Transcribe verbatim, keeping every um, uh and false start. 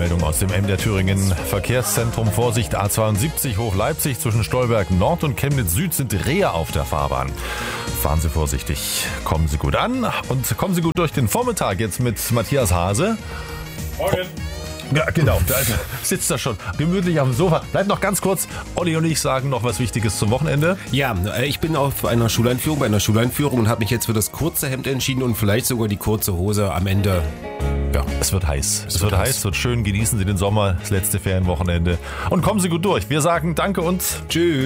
Meldung aus dem M D R Thüringen Verkehrszentrum. Vorsicht, A zweiundsiebzig hoch Leipzig zwischen Stolberg Nord und Chemnitz Süd sind Rehe auf der Fahrbahn. Fahren Sie vorsichtig, kommen Sie gut an und kommen Sie gut durch den Vormittag jetzt mit Matthias Hase. Morgen. Ja, genau, da sitzt er schon gemütlich auf dem Sofa. Bleibt noch ganz kurz, Olli und ich sagen noch was Wichtiges zum Wochenende. Ja, ich bin auf einer Schuleinführung, bei einer Schuleinführung und habe mich jetzt für das kurze Hemd entschieden und vielleicht sogar die kurze Hose am Ende. Ja, es wird heiß. Es, es wird heiß, es wird schön. Genießen Sie den Sommer, das letzte Ferienwochenende und kommen Sie gut durch. Wir sagen Danke und Tschüss.